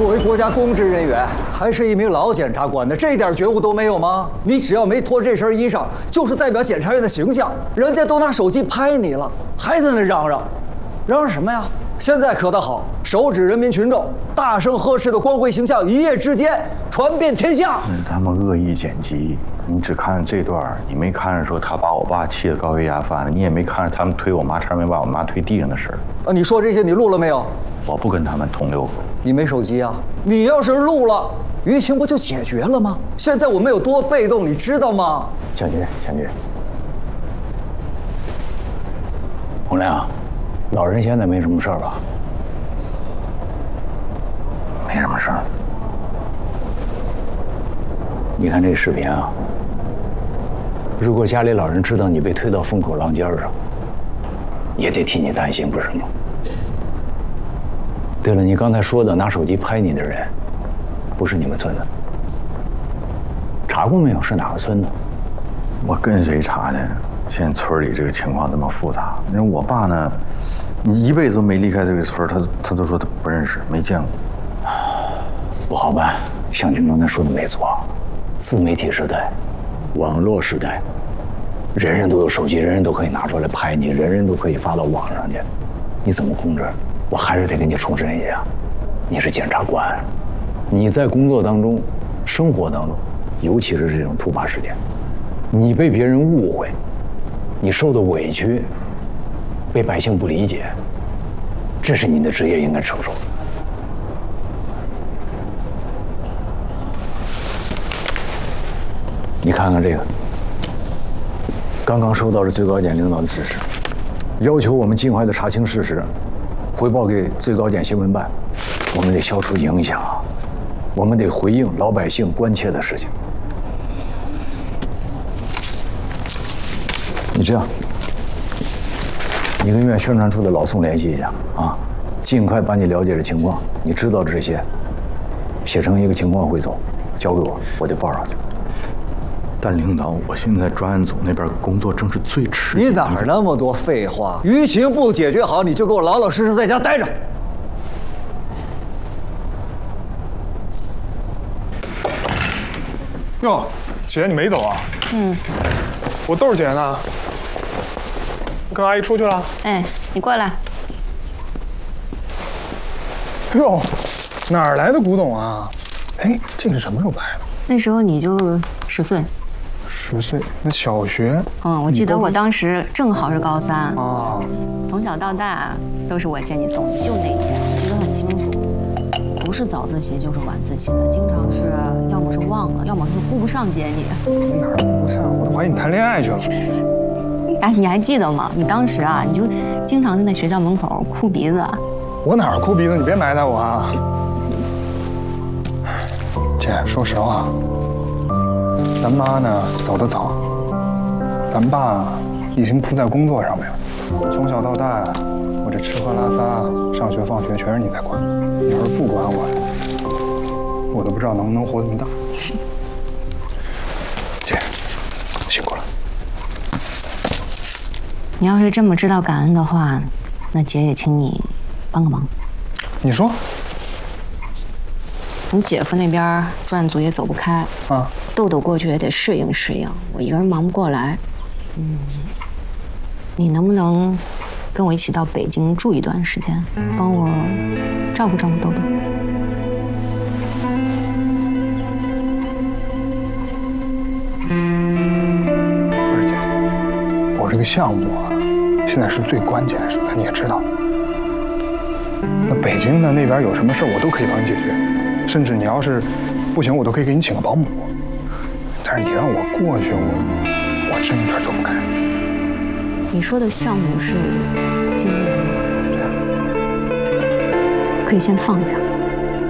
作为国家公职人员，还是一名老检察官的，这点觉悟都没有吗？你只要没脱这身衣裳，就是代表检察院的形象。人家都拿手机拍你了，还在那嚷嚷，嚷嚷什么呀？现在可倒好，手指人民群众，大声呵斥的光辉形象，一夜之间传遍天下。 那是他们恶意剪辑，你只看了这段，你没看着说他把我爸气得高血压犯了，你也没看着他们推我妈差点没把我妈推地上的事儿。 啊，你说这些你录了没有？ 我不跟他们同流合污。 你没手机啊？你要是录了，舆情不就解决了吗？现在我们有多被动，你知道吗？ 将军，洪亮，老人现在没什么事儿吧？ 没什么事儿。 你看这视频啊，如果家里老人知道你被推到风口浪尖上，也得替你担心，不是吗？对了，你刚才说的拿手机拍你的人，不是你们村的，查过没有？是哪个村的？ 我跟谁查的？现在村里这个情况这么复杂。你说我爸呢，你一辈子都没离开这个村，他都说他不认识，没见过。 不好办，向军刚才说的没错，自媒体时代，网络时代，人人都有手机，人人都可以拿出来拍你，人人都可以发到网上去，你怎么控制？我还是得给你重申一下，你是检察官，你在工作当中、生活当中，尤其是这种突发事件，你被别人误会，你受的委屈，被百姓不理解，这是你的职业应该承受的。你看看这个，刚刚收到了最高检领导的指示，要求我们尽快的查清事实，汇报给最高检新闻办。我们得消除影响，我们得回应老百姓关切的事情。你这样，你跟院宣传处的老宋联系一下啊，尽快把你了解的情况，你知道的这些，写成一个情况汇总，交给我，我得报上去。 但领导，我现在专案组那边工作正是最吃紧。 你哪儿那么多废话？舆情不解决好，你就给我老老实实在家待着。 哟，姐，你没走啊？ 嗯。 我豆儿姐呢？跟阿姨出去了？ 哎，你过来。 哟，哪儿来的古董啊？哎，这是什么时候拍的？ 那时候你就10岁。 10岁，那小学？ 我记得我当时正好是高3 啊。 从小到大都是我接你送你，就那一天我记得很清楚，不是早自习就是晚自习的，经常是要么是忘了，要么是顾不上接你。 哪儿顾不上？我都怀疑你谈恋爱去了。 哎，你还记得吗？你当时啊，你就经常在那学校门口哭鼻子。 我哪儿哭鼻子？你别埋汰我啊！姐，说实话，咱妈呢走得早，咱爸已经扑在工作上面了。从小到大，我这吃喝拉撒、上学放学全是你在管。你要是不管我，我都不知道能不能活这么大。姐，辛苦了。 你要是这么知道感恩的话，那姐也请你帮个忙。 你说？ 你姐夫那边专案组也走不开啊，豆豆过去也得适应适应，我一个人忙不过来。你能不能跟我一起到北京住一段时间，帮我照顾照顾豆豆？ 二姐，我这个项目啊，现在是最关键的时刻，你也知道。那北京的那边有什么事我都可以帮你解决。甚至你要是不行，我都可以给你请个保姆。但是你让我过去，我真有点走不开。 你说的项目是新人吗？可以先放下。